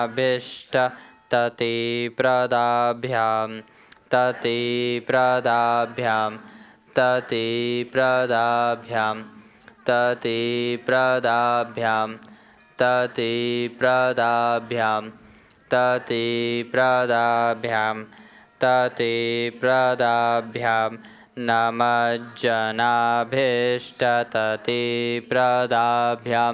Abhishta tati pradabhyam tati pradabhyam tati pradabhyam tati pradabhyam tati pradabhyam tati pradabhyam tati pradabhyam namajjanabhishta tati pradabhyam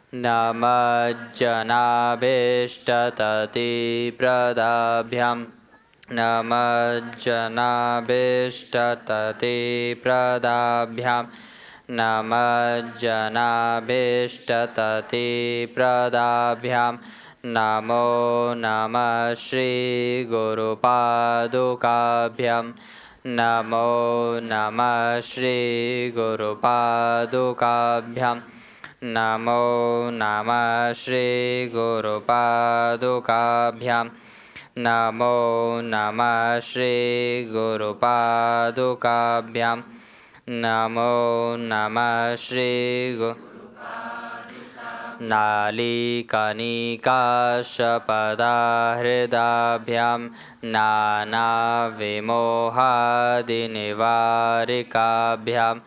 namajjanabhishta tati pradabhyam namajjanabhishta tati pradabhyam namajjanabhishta tati pradabhyam Namo Namah Shri Guru Padukabhyam Namo Namah Shri Guru Padukabhyam Namo Namah Shri Guru Padukabhyam Namo Namah Shri Guru Padukabhyam Namo Namah Shri Guru Nalikaniकाशपदाहृदाभ्यां नानाविमोहादिनिवारिकाभ्यां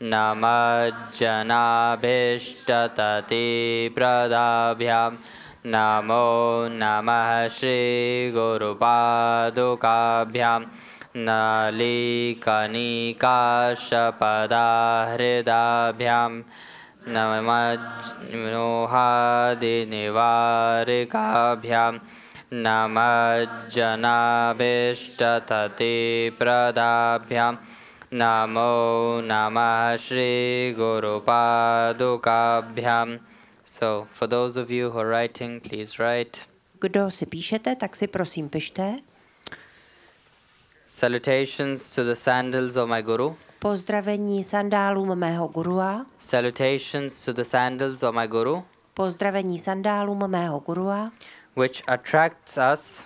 नमज्जनाभीष्टततिप्रदाभ्यां नमो नमः श्रीगुरुपादुकाभ्यां नालीकनिकाशपदाहृदाभ्यां नमज्जनोहादिनिवारिकाभ्यां नमज्जनाभीष्टततिप्रदाभ्यां नमो नमः श्रीगुरुपादुकाभ्यां. So, for those of you who are writing, please write. Kdo si píšete, tak si prosím pište. Salutations to the sandals of my Guru. Pozdravení sandálům mého gurua. Salutations to the sandals of my Guru. Pozdravení sandálům mého gurua. Which attracts us,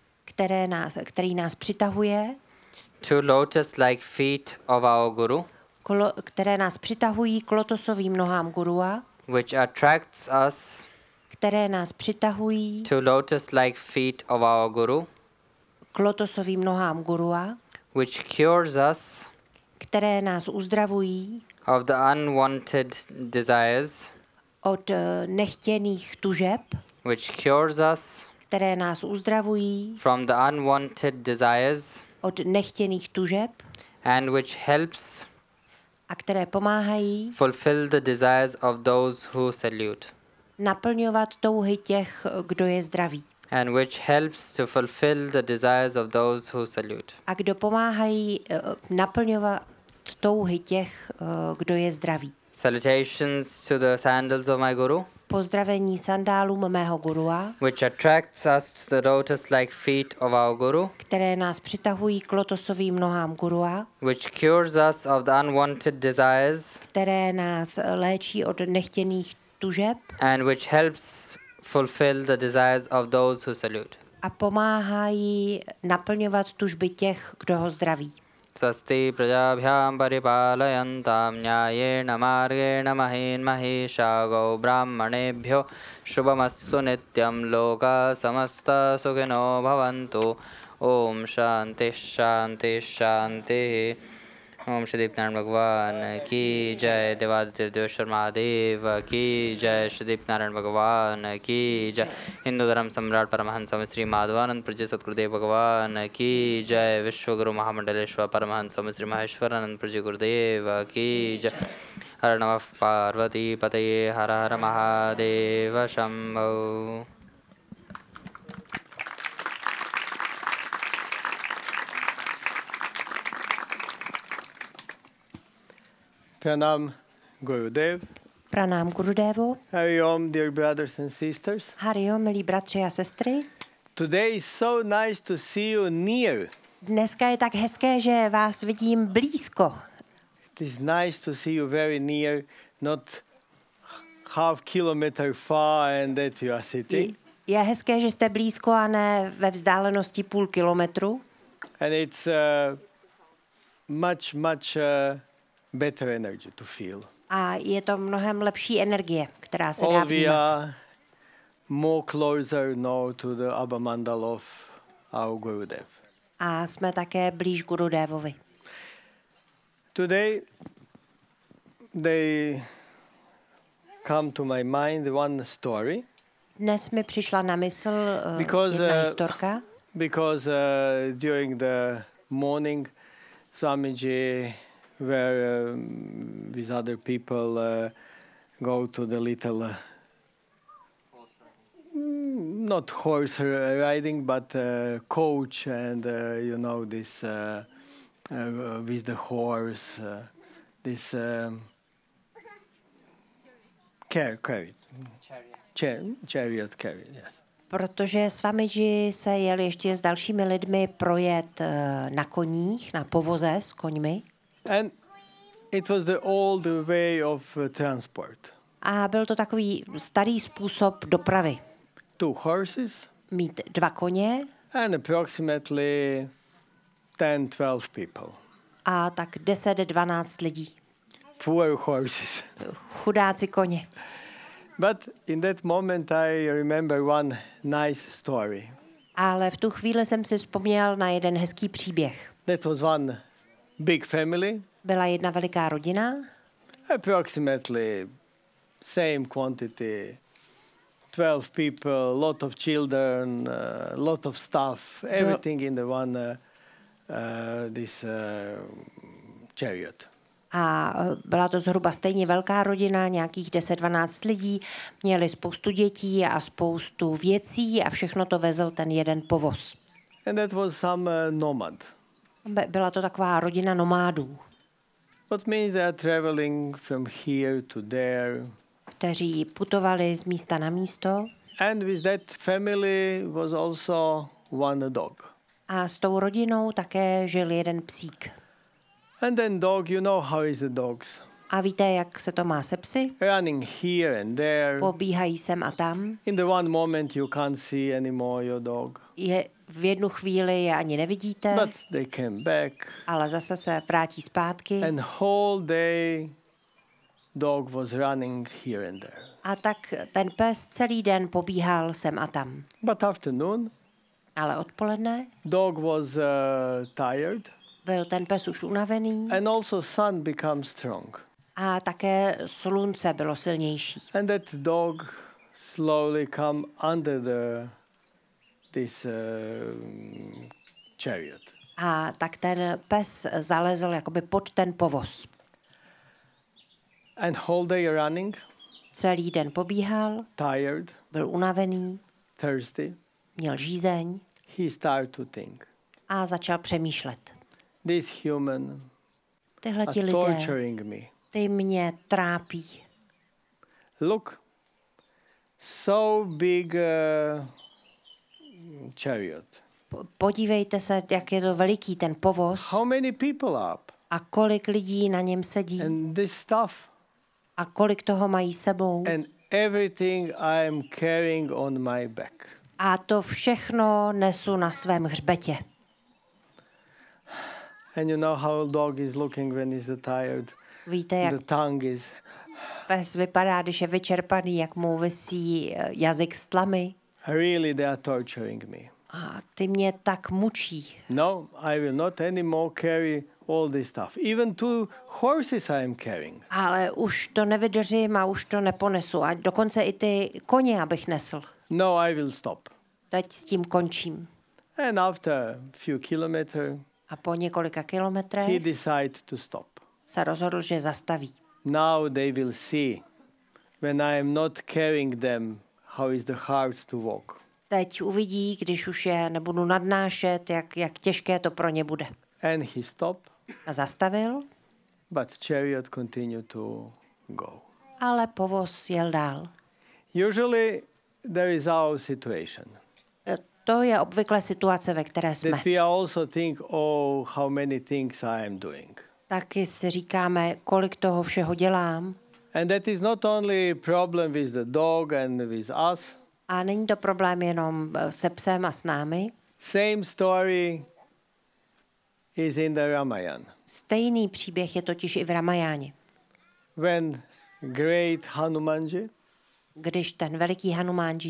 který nás přitahuje. To lotus-like feet of our Guru. Které nás přitahují k lotosovým nohám gurua. Which attracts us, které nás přitahují to lotus-like feet of our Guru. K lotosovým nohám gurua. Which cures us, které nás uzdravují of the unwanted desires. Od nechtěných tužeb. Which cures us, které nás uzdravují from the unwanted desires. Od nechtěných tužeb. And which helps, a které pomáhají fulfill the desires of those who salute. Naplňovat touhy těch, kdo je zdravý. And which helps to fulfill the desires of those who salute. A kdo pomáhají naplňovat touhy těch, kdo je zdravý. Salutations to the sandals of my Guru. Pozdravení sandálům mého gurua. Which attracts us to the lotus-like feet of our Guru. Které nás přitahují k lotosovým nohám gurua. Which cures us of the unwanted desires. Které nás léčí od nechtěných tužeb. And which helps fulfill the desires of those who salute. A pomáhají naplňovat tužby těch, kdo ho zdraví. Swasti prajabhyam paripalayantam nyayena margena mahin mahisha go brahmanebhyo shubhamastu nityam loka samasta sukhino bhavantu. Om shanti shanti shanti. ओम श्री दीपनारायण भगवान की जय. देवादित्य देवेश्वर महादेव की जय. श्री दीपनारायण भगवान की जय. हिंदू धर्म सम्राट परमहंस स्वामी श्री माधवानंद प्रजय सतगुरुदेव भगवान की जय. विश्वगुरु महामंडलेश्वर परमहंस स्वामी श्री महेश्वरानंद प्रजय गुरुदेव की जय. हर नमः पार्वती पतये. हर हर महादेव Shambho. Pranam Gurudev. Pranam Gurudevo. Hari Om, dear brothers and sisters. Hari Om, milí bratři a sestry. Today is so nice to see you near. Dneska je tak hezké, že vás vidím blízko. It is nice to see you very near, not half kilometer far and that you are sitting. Je hezké, že jste blízko a ne ve vzdálenosti půl kilometru. And it's much better energy to feel. A je to mnohem lepší energie, která se dá vnímat. more closer now to the Abha Mandal of our Gurudev. A jsme také blíž Gurudevovi. Today, they come to my mind one story Dnes mi přišla na mysl Because, jedna historka, because during the morning, Swamiji were with other people go to the little not horse riding, but coach, and you know this with the horse, this chariot carried, yes. protože Swamiji se jel ještě s dalšími lidmi projet na koních, na povoze s koňmi. And it was the old way of transport. A byl to takový starý způsob dopravy. 2 horses Mít 2 koně and approximately 10-12 people. a tak 10-12 lidí. Poor horses. Chudáci koně. But in that moment I remember one nice story. Ale v tu chvíli jsem si vzpomněl na jeden hezký příběh. That was one big family, Byla jedna veliká rodina, approximately same quantity, 12 people, lot of children, lot of stuff, everything in the one this chariot. a byla to zhruba stejně velká rodina, nějakých 10-12 lidí, měli spoustu dětí a spoustu věcí a všechno to vezl ten jeden povoz. And that was some nomad. Byla to taková rodina nomádů, What means they are traveling from here to there. kteří putovali z místa na místo And with that family was also one dog. a s tou rodinou také žil jeden psík. And then dog, you know how is the dogs. A víte, jak se to má se psy? Running here and there. Pobíhají sem a tam. In the one moment you can't see anymore your dog. V jednu chvíli je ani nevidíte, But they came back. ale zase se vrátí zpátky. And whole day dog was running here and there. A tak ten pes celý den pobíhal sem a tam. But afternoon, Ale odpoledne dog was tired. byl ten pes už unavený And also sun becomes strong. a také slunce bylo silnější. And that dog slowly come under this chariot. A tak ten pes zalezl jakoby pod ten povoz. And whole day running, Celý den pobíhal, tired, byl unavený, thirsty. měl žízeň He started to think. a začal přemýšlet. This human Tyhleti are lidé, torturing me. ty mě trápí. Look, so big chariot. Podívejte se, jak je to veliký ten povoz How many people up? a kolik lidí na něm sedí And this stuff a kolik toho mají sebou. and everything I am carrying on my back. A to všechno nesu na svém hřbetě. And you know how a dog is looking when he's tired. Víte, jak The tongue is. pes vypadá, když je vyčerpaný, jak mu visí jazyk z tlamy. Really, they are torturing me. A ty mě tak mučí. No, I will not anymore carry all this stuff. Even 2 horses I am carrying. Ale už to nevydržím a už to neponesu. A dokonce i ty koně, abych nesl. No, I will stop. Teď s tím končím. And after a few kilometers, A po několika he kilometrech decided to stop. se rozhodl, že zastaví. Now they will see when I am not carrying them how is the hard to walk. Teď uvidí, když už je nebudu nadnášet, jak těžké to pro ně bude. And he stopped, A zastavil, but chariot continued to go. ale povoz jel dál. Usually there is our situation. To je obvykle situace, ve které jsme. That we also think, oh, how many things I am doing. Taky si říkáme, kolik toho všeho dělám. And that is not only problem with the dog and with us. A není to problém jenom se psem a s námi. Same story is in the Ramayana. Stejný příběh je totiž i v Ramajáně. When great Hanumanji Když ten veliký Hanumanji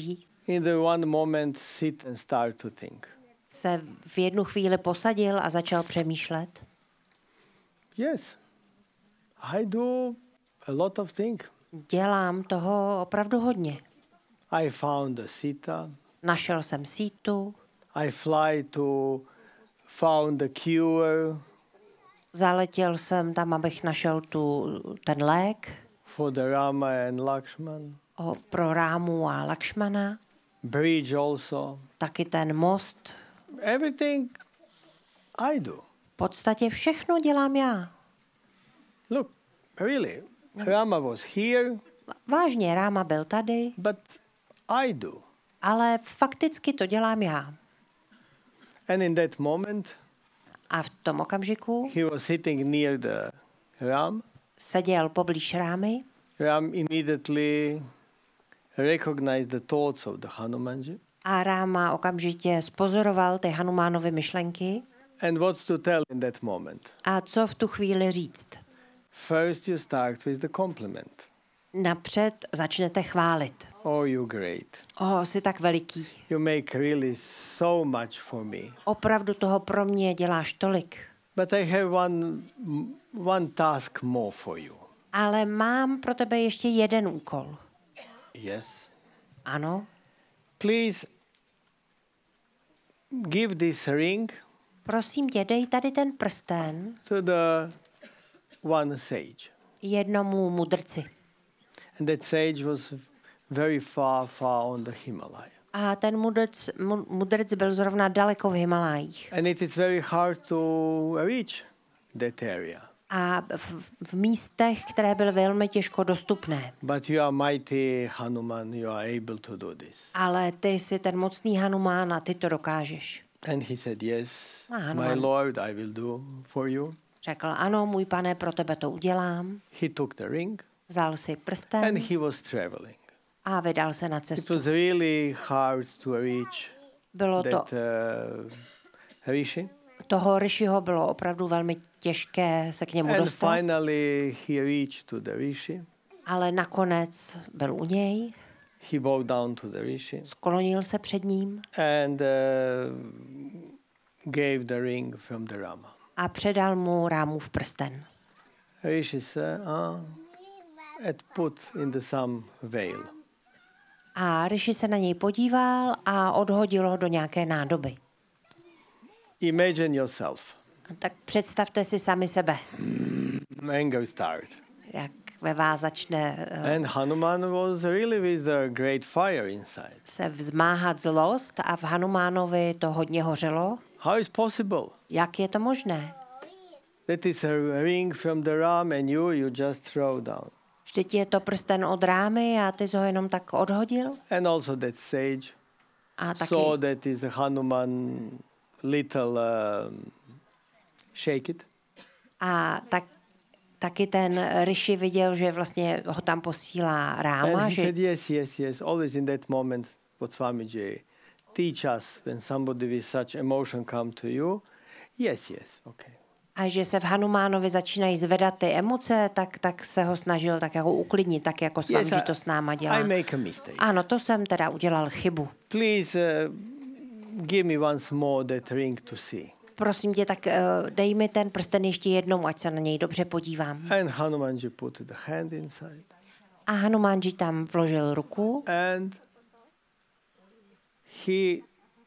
in the one moment sit and start to think. se v jednu chvíli posadil a začal přemýšlet. Yes, I do a lot of things. Dělám toho opravdu hodně. I found a Sita. Našel jsem sítu, I fly to found a cure zaletěl jsem tam, abych našel ten lék for the Rama and Lakshman. pro Rámu a Lakšmana, Bridge also. taky ten most. Everything I do. V podstatě všechno dělám já. Look, really, Rama was here, Vážně, Ráma byl tady, but I do. ale fakticky to dělám já. And in that moment, A v tom okamžiku he was sitting near the Ram. seděl poblíž Rámy Ram immediately recognized the thoughts of the Hanumanji. a Ráma okamžitě spozoroval ty Hanumánovy myšlenky. And what's to tell in that moment? A co v tu chvíli říct? First you start with the compliment. Napřed začnete chválit. Oh, you're great. Jsi tak veliký. You make really so much for me. Opravdu toho pro mě děláš tolik. But I have one task more for you. Ale mám pro tebe ještě jeden úkol. Yes. Ano, Please give this ring prosím tě, dej tady ten prsten to the one sage. jednomu mudrci. And that sage was very far on the Himalaya. A ten mudrc byl zrovna daleko v Himalájích. And it is very hard to reach that area. A v místech, které byly velmi těžko dostupné. But you are mighty Hanuman, you are able to do this. Ale ty jsi ten mocný Hanumán a ty to dokážeš. And he said, yes, Hanuman my lord, I will do for you. řekl, ano, můj pane, pro tebe to udělám. He took the ring Vzal si and prsten he was traveling. a vydal se na It cestu. was really hard to reach Bylo to, that rishi. toho Rishiho bylo opravdu velmi těžké se k němu And dostat, finally he reached to the rishi. ale nakonec byl u něj, He bowed down to the rishi sklonil se před ním and gave the ring from the Rama. a předal mu Rámův prsten. Rishi said, and put in the some veil. A Rishi se na něj podíval a odhodil ho do nějaké nádoby. Imagine yourself. A tak představte si sami sebe, Anger start. jak ve vás začne And Hanuman was really with a great fire inside. se vzmáhat zlost a v Hanumánovi to hodně hořelo. How is possible? Jak je to možné? That is a ring from the Ram and you just throw down. Vždyť je to prsten od Rámy a ty jsi ho jenom tak odhodil? And also that sage A taky, saw that is Hanuman little shake it. a taky ten Rishi viděl, že vlastně ho tam posílá Ráma, And he že said, yes. Always in that moment, what Swamiji teach us when somebody with such emotion come to you. Yes, okay. a že se v Hanumánovi začínají zvedat ty emoce, tak se ho snažil tak jako uklidnit, tak jako s vámi, že to s náma dělá. I make a mistake. Ano, to jsem teda udělal chybu. Please give me once more that ring to see. Prosím tě, tak dej mi ten prsten ještě jednou, ať se na něj dobře podívám. And Hanumanji put the hand inside. A Hanumanji tam vložil ruku And he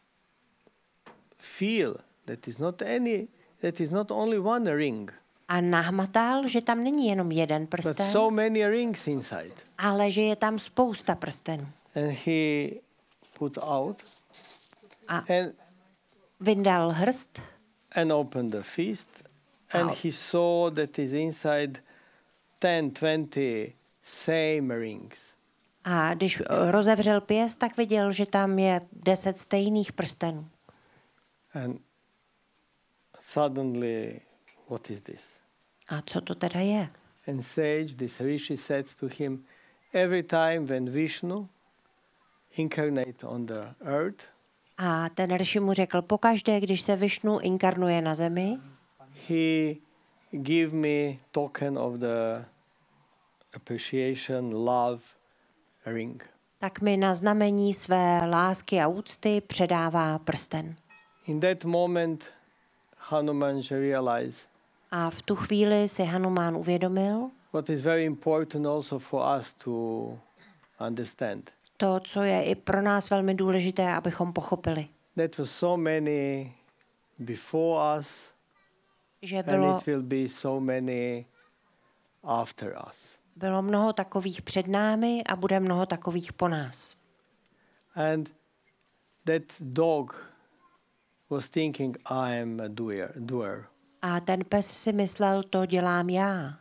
feel that is not only one ring, a nahmatal, že tam není jenom jeden but prsten, so many rings inside. ale že je tam spousta prstenů. And he put out A and vyndal hrst opened the fist, and he saw that is inside 10, 20 same rings. a když rozevřel pěst, tak viděl, že tam je 10 stejných prstenů. And suddenly, what is this? A co to teda je? And sage, this rishi said to him, every time when Vishnu incarnate on the earth, A ten Rishi mu řekl, pokaždé, když se Višnu inkarnuje na zemi, he give me token of the appreciation, love ring. tak mi na znamení své lásky a úcty předává prsten. In that moment, Hanumanji realized A v tu chvíli si Hanumán uvědomil what is very important also for us to understand. to, co je i pro nás velmi důležité, abychom pochopili. That was so many before us, Že and it will be so many after us. bylo mnoho takových před námi a bude mnoho takových po nás. And that dog was thinking, I am a doer. A ten pes si myslel, to dělám já.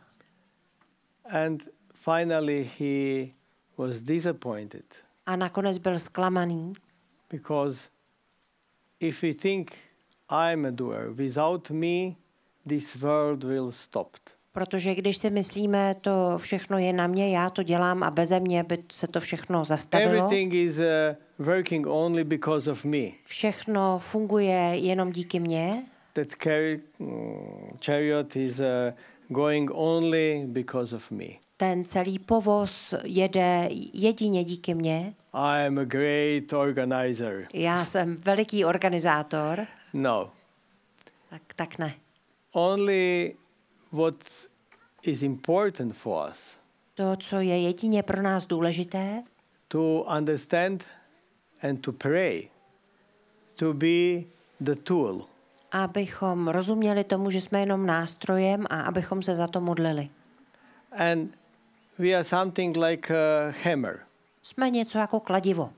And finally he was disappointed A nakonec byl zklamaný, because if we think I'm a doer, without me this world will stop. protože když si myslíme, to všechno je na mě, já to dělám a beze mě by se to všechno zastavilo. Everything is working only because of me. Všechno funguje jenom díky mně. That chariot is going only because of me. Ten celý povoz jede jedině díky mně. I am a great organizer. Já jsem veliký organizátor. No. Tak ne. Only what is important for us To, co je jedině pro nás důležité, to understand and to pray, to be the tool. abychom rozuměli tomu, že jsme jenom nástrojem a abychom se za to modlili. And we are something like a hammer. Jsme něco jako kladivo.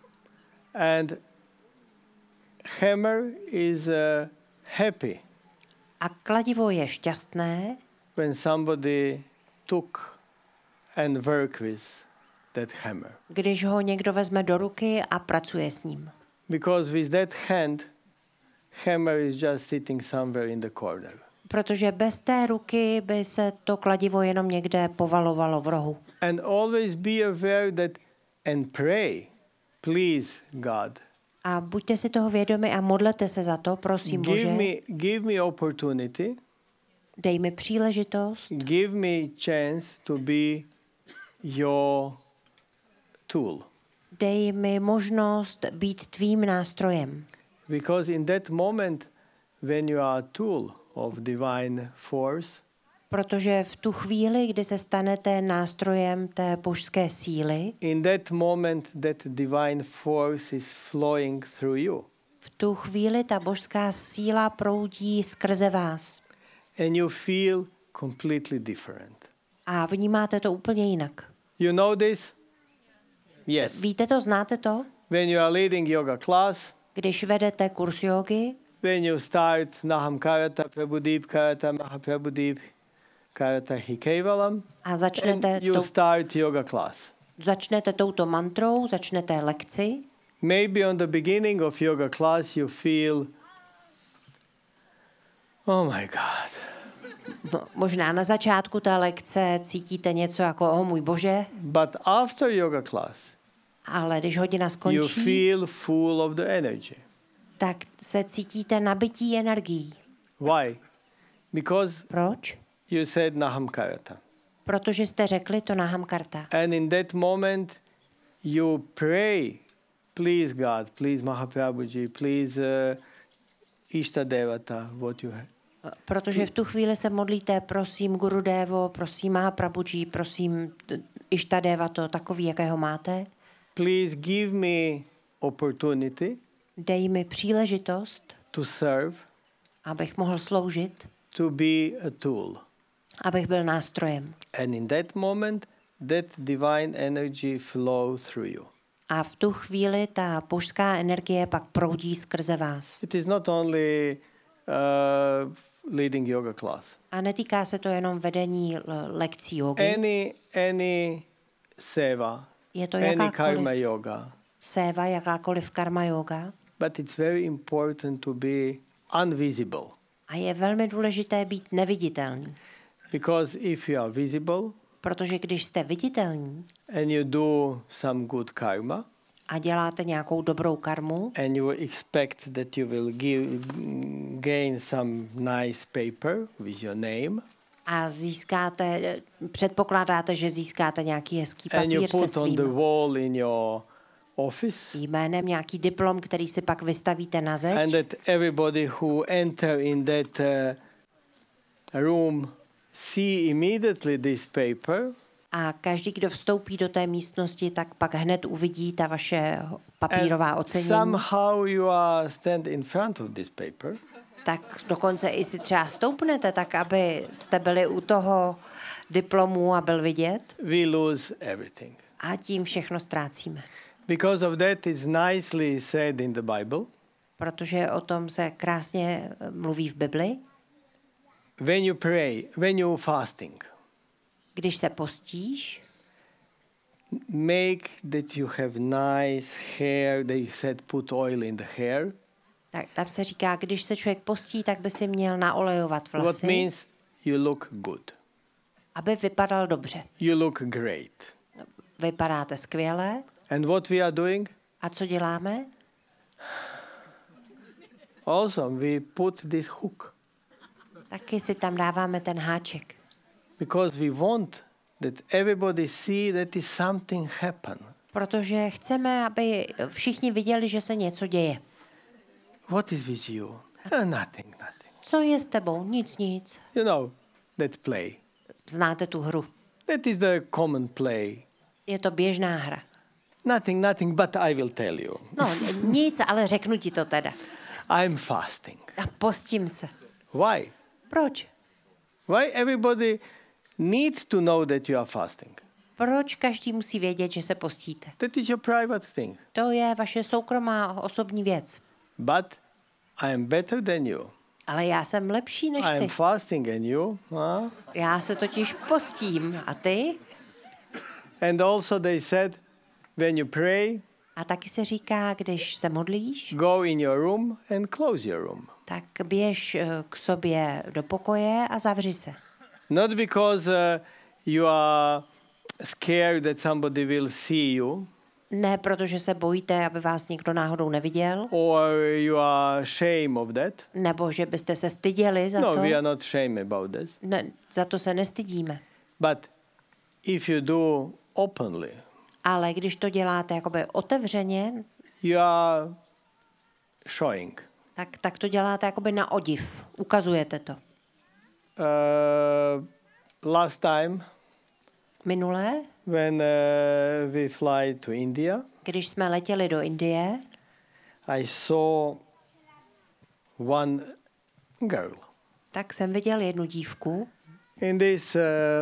And hammer is happy A kladivo je šťastné, when somebody took and work with that hammer. když ho někdo vezme do ruky a pracuje s ním. Because with that hand, hammer is just sitting somewhere in the corner. Protože bez té ruky by se to kladivo jenom někde povalovalo v rohu. And always be aware that and pray, please God. A buďte si toho vědomi a modlete se za to, prosím Bože. Give me opportunity, Dej mi příležitost, give me chance to be your tool. dej mi možnost být tvým nástrojem. Because in that moment when you are a tool of divine force, Protože v tu chvíli, kdy se stanete nástrojem té božské síly, in that moment that divine force is flowing through you. v tu chvíli ta božská síla proudí skrze vás. And you feel completely different. A vnímáte to úplně jinak. You know this? Yes. Víte to, znáte to? When you are leading yoga class, Když vedete kurz jógy, when you start Naham Karata Prabhudeep Karata Mahaprabhudeep Karata Hikevalam, a and you start yoga class. začnete touto mantrou, začnete lekci. Maybe on the beginning of yoga class you feel, oh my God. Možná na začátku té lekce cítíte něco jako, oh můj Bože, But after yoga class, ale když hodina you skončí, feel full of the energy. tak se cítíte nabití energií. Why? Because Proč? you said Naham Karata. Protože jste řekli to Nahamkarta. And in that moment, you pray, please God, please Mahaprabhuji, please Ishta Devata, what you have. Protože v tu chvíli se modlíte, prosím Gurudevo, prosím Mahaprabhuji, prosím Ištadeva, to takový, jakého máte. Please give me opportunity Dej mi příležitost, to serve, abych mohl sloužit, to be a tool. abych byl nástrojem. And in that moment, that divine energy flows through you. A v tu chvíli ta božská energie pak proudí skrze vás. It is not only leading yoga class. A netýká se to jenom vedení lekcí jógy. Any seva, Je to any karma jakákoliv yoga. séva, jakákoliv karma yoga. But it's very important to be unvisible. A je velmi důležité být neviditelný. Because if you are visible Protože když jste viditelní and you do some good karma a děláte nějakou dobrou karmu and you expect that you will gain some nice paper with your name, A předpokládáte, že získáte nějaký hezký and you papír se put on the svým wall in your office, jménem, nějaký diplom, který si pak vystavíte na zeď. and that everybody who enter in that room see immediately this paper, A každý, kdo vstoupí do té místnosti, tak pak hned uvidí ta vaše papírová and ocenění. somehow you are stand in front of this paper, Tak dokonce i si třeba stoupnete, tak aby jste byli u toho diplomu a byl vidět. we lose everything. A tím všechno ztrácíme. Because of that, it's nicely said in the Bible. Protože o tom se krásně mluví v Bibli. When you pray, when you fasting, Když se postíš, make that you have nice hair. They said put oil in the hair. tak tam se říká, když se člověk postí, tak by si měl naolejovat What vlasy, means you look good. aby vypadal dobře. You look great. Vypadáte skvěle. And what we are doing? A co děláme? Also, we put this hook Taky si tam dáváme ten háček. because we want that everybody see that is something happen. Protože chceme, aby všichni viděli, že se něco děje. What is with you? Nothing. Co je s tebou? Nic. You know, that play. Znáte tu hru. That is the common play. Je to běžná hra. Nothing, but I will tell you. No, nic, ale řeknu ti to teda. I'm fasting. A postím se. Why? Proč? Why everybody needs to know that you are fasting? Proč každý musí vědět, že se postíte? That is your private thing. To je vaše soukromá osobní věc. But I am better than you. Ale já jsem lepší než I am ty. fasting and you. Huh? Já se totiž postím. A ty? And also they said, when you pray, A taky se říká, když se modlíš, go in your room and close your room. tak běž k sobě do pokoje a zavři se. Not because you are scared that somebody will see you, Ne, protože se bojíte, aby vás někdo náhodou neviděl, or you are ashamed of that. nebo že byste se styděli za No, to. we are not ashamed about this. Ne, za to se nestydíme. But if you do openly, Ale když to děláte jakoby otevřeně, you are showing. tak to děláte jakoby na odiv. Ukazujete to. Last time, Minule, when we fly to India, když jsme letěli do Indie, I saw one girl tak jsem viděl jednu dívku. in this.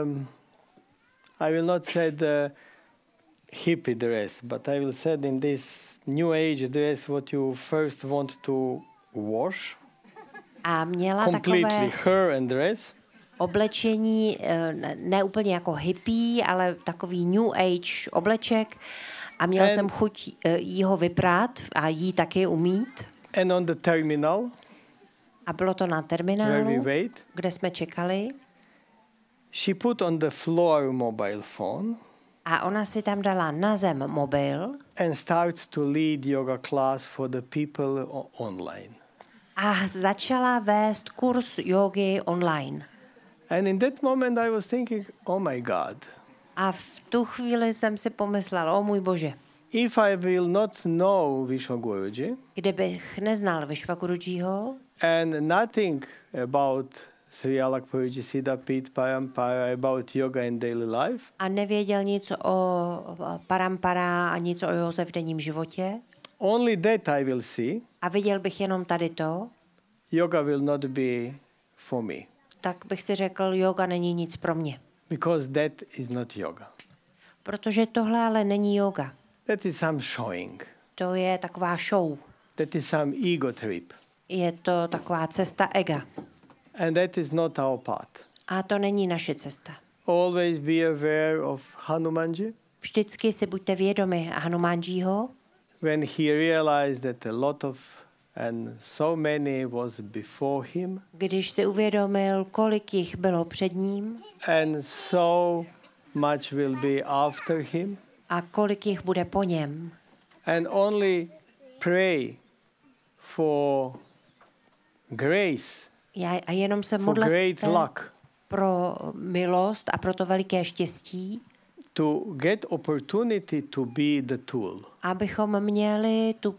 I will not say the hippie dress, but I will say in this new age dress what you first want to wash A měla completely, takové her and dress. oblečení, ne úplně jako hippie, ale takový new age obleček. A měl jsem chuť jí ho vyprát a jí taky umýt. And on the terminal A bylo to na where we terminálu, wait, kde jsme čekali. she put on the floor mobile phone A ona si tam dala na zem mobil and start to lead yoga class for the people online. a začala vést kurz jógy online. And in that moment I was thinking, oh my God, A v tu chvíli jsem si pomyslel, o můj Bože, if I will not know Vishwaguruji kdybych neznal Vishwagurujiho and nothing about Sri Alakpurji Siddhapit Parampara, about yoga in daily life, a nevěděl nic o parampara a nic o józe v denním životě only that I will see, a viděl bych jenom tady to, yoga will not be for me. tak bych si řekl, jóga není nic pro mě. Because that is not yoga. Protože tohle ale není jóga. That is some showing. To je taková show. That is some ego trip. Je to taková cesta ega. And that is not our path. A to není naše cesta. Always be aware of Hanumanji. Vždycky si buďte vědomi Hanumanjiho, When he realized that a lot of and so many was before him, když si uvědomil, kolik jich bylo před ním and so much will be after him, a kolik jich bude po něm. and only pray for grace, A jenom se for great modlete luck. pro milost a pro to veliké štěstí, to get opportunity to be the tool. abychom měli tu